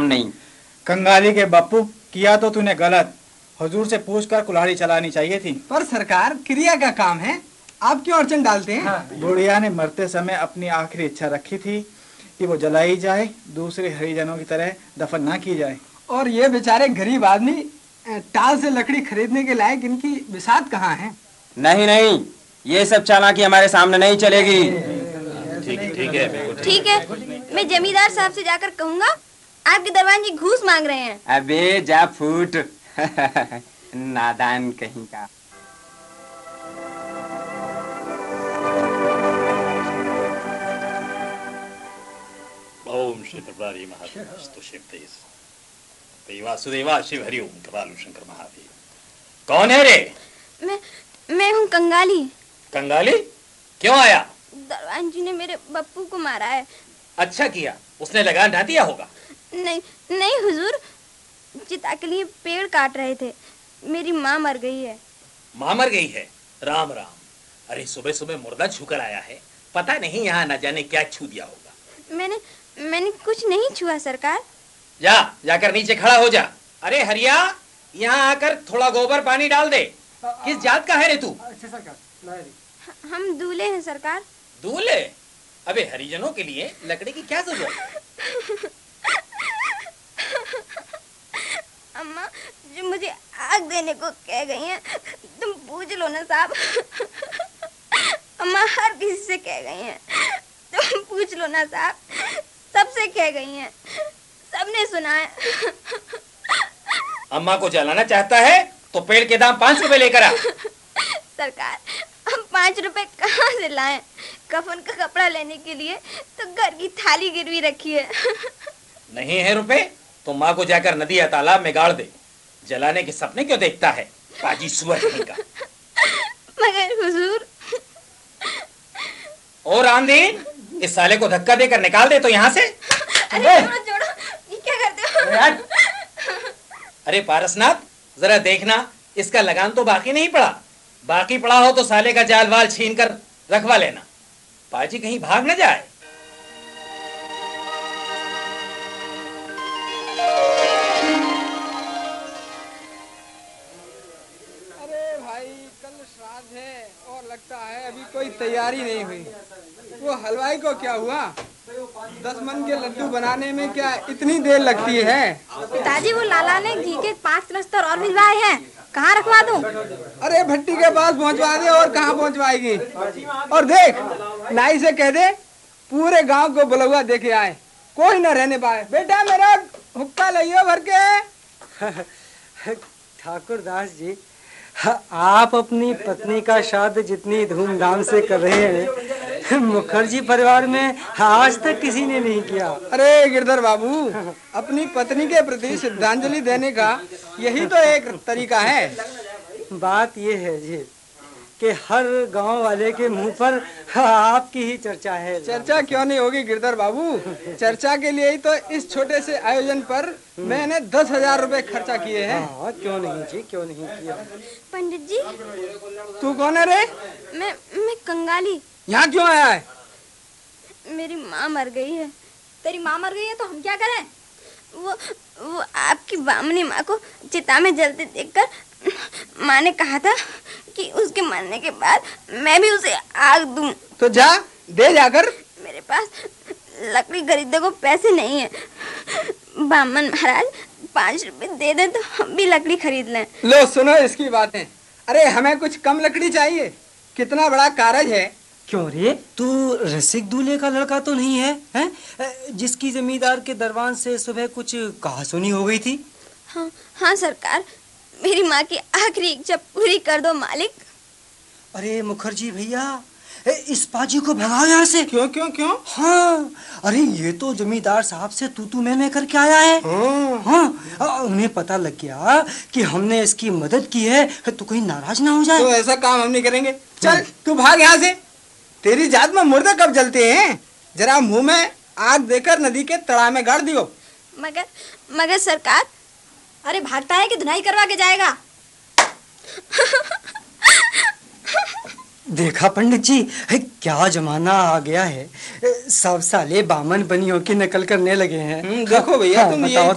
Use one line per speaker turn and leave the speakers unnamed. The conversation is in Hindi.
नहीं।
कंगाली के बप्पू, किया तो तूने गलत। हुजूर से पूछकर कुल्हाड़ी चलानी चाहिए थी।
पर सरकार, क्रिया का काम है, आप क्यों अड़चन डालते हैं?
बुढ़िया ने मरते समय अपनी आखिरी इच्छा रखी थी कि वो जलाई जाए, दूसरे हरिजनों की तरह दफन ना की जाए।
और ये बेचारे गरीब आदमी टाल से लकड़ी खरीदने के लायक इनकी बिसात कहाँ है?
नहीं नहीं, ये सब चालाकी हमारे सामने नहीं चलेगी।
ठीक है, मैं जमींदार साहब से जाकर कहूँगा आपके दरबान जी घूस मांग रहे हैं।
अबे जा फूट। नादान कहीं का।
ओम श्री त्रिपुरारी महास्तु शिव तेज वासुदेवा शिव हरि ओम कृपालु शंकर महादेव। कौन है रे?
मैं हूँ कंगाली।
कंगाली? क्यों आया?
दरबान जी ने मेरे बप्पू को मारा है।
अच्छा किया, उसने लगान ढा दिया होगा।
नहीं हुजूर, चिता के लिए पेड़ काट रहे थे। मेरी माँ मर गई है।
माँ मर गई है? राम राम। अरे सुबह सुबह मुर्दा छूकर आया है, पता नहीं यहाँ न जाने क्या छू दिया होगा।
मैंने कुछ नहीं छुआ सरकार।
जाकर नीचे खड़ा हो जा। अरे हरिया, यहाँ आकर थोड़ा गोबर पानी डाल दे। किस जात का है रे तू?
अच्छा सरकार,
हम दूल्हे हैं सरकार।
दूल्हे? अबे हरिजनों के लिए लकड़ी की क्या जरूरत?
अम्मा जो मुझे आग देने को कह गई हैं, तुम पूछ लो ना साहब। अम्मा हर किसी से कह गई हैं, तुम पूछ लो ना साहब। सबसे कह गई हैं, सबने सुना है।
अम्मा को जलाना चाहता है तो पेड़ के दाम 5 रुपए लेकर आ।
सरकार, हम 5 रुपए कहाँ से लाएं? कफन का कपड़ा लेने के लिए तो घर की थाली गिरवी रखी है।
नहीं है रुपए तो माँ को जाकर नदी या तालाब में गाड़ दे। जलाने के सपने क्यों देखता है, पाजी सुअर कहीं का।
मगर हुजूर।
और आंधी, इस साले को धक्का देकर निकाल दे तो यहाँ से।
अरे छोड़ो, ये क्या करते हो?
अरे पारसनाथ, जरा देखना, इसका लगान तो बाकी नहीं पड़ा। बाकी पड़ा हो तो साले का जाल वाल छीन कर रखवा लेना, पाजी कहीं भाग न जाए।
अरे भाई, कल श्राद्ध है और लगता है अभी कोई तैयारी नहीं हुई। वो हलवाई को क्या हुआ? 10 मन के लड्डू बनाने में क्या इतनी देर लगती है?
पिताजी, वो लाला ने घी के 5 कनस्तर और भिजवाए हैं, कहाँ रखवा दूं?
अरे भट्टी के पास पहुंचवा दे। और कहाँ पहुंचवाएगी? और देख, नाई से कह दे पूरे गांव को बुलवा दे के आए, कोई न रहने पाए। बेटा मेरा हुक्का लियो भर के।
ठाकुर दास जी, आप अपनी पत्नी का श्राद्ध जितनी धूमधाम से कर रहे हैं, मुखर्जी परिवार में आज तक किसी ने नहीं किया।
अरे गिरधर बाबू, अपनी पत्नी के प्रति श्रद्धांजलि देने का यही तो एक तरीका है।
बात ये है जी कि हर गांव वाले के मुंह पर आपकी ही चर्चा है।
चर्चा क्यों नहीं होगी गिरधर बाबू? चर्चा के लिए ही तो इस छोटे से आयोजन पर मैंने 10,000 रुपए खर्चा किए हैं।
हाँ, क्यों नहीं जी, क्यों नहीं किया।
पंडित जी,
तू कौन है रे?
मैं कंगाली।
यहाँ क्यों आया है?
मेरी माँ मर गई है।
तेरी माँ मर गई है तो हम क्या करें?
वो आपकी बामनी माँ को चिता में जलते देखकर माँ ने कहा था कि उसके मरने के बाद मैं भी उसे आग दूं।
तो जा दे जाकर।
मेरे पास लकड़ी खरीदने को पैसे नहीं है। बामन महाराज 5 रुपए दे दे तो हम भी लकड़ी खरीद लें।
लो सुनो इसकी बातें। अरे हमें कुछ कम लकड़ी चाहिए। कितना बड़ा कारज है।
क्यों रे, तू रसिक दूल्हे का लड़का तो नहीं है, हैं? जिसकी जमींदार के दरबान से सुबह कुछ कहासुनी हो गई थी?
हाँ सरकार, मेरी माँ की आखिरी इच्छा पूरी कर दो मालिक।
अरे मुखर्जी भैया, इस पाजी को भगाओ यहाँ से।
क्यों क्यों क्यों?
हाँ, अरे ये तो जमींदार साहब से तू मैं करके आया है। हाँ, उन्हें पता लग गया कि हमने इसकी मदद की है तो कहीं नाराज ना हो जाए।
तो ऐसा काम हम नहीं करेंगे। चल तू भाग यहाँ से। तेरी जात में मुर्दे कब जलते हैं? जरा मुंह में आग देकर नदी के तड़ा में गाड़ दियो।
मगर सरकार।
अरे भागता है कि धुनाई करवा के जाएगा?
देखा पंडित जी, क्या जमाना आ गया है। सब साले बामन बनियों की नकल करने लगे हैं।
देखो भैया, तुम
बताओ